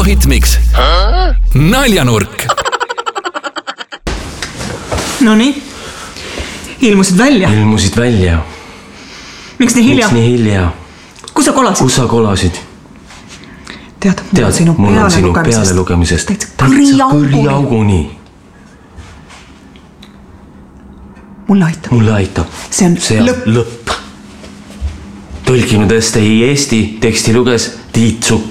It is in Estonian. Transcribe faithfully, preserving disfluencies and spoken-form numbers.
Hitmix. Naljanurk. No nii, ilmusid välja. Ilmusid välja. Miks nii hilja? Miks nii hilja? Kus sa kolasid? Kus sa kolasid? Tead, mul Tead, on sinu mul on peale sinu lugemisest. peale lugemisest. Täitsa kõriauguni. kõriauguni. Mulle aitab. Mulle aitab. See on See on lõpp. lõpp. Tõlkinud S T I Eesti teksti luges Tiit Sukk.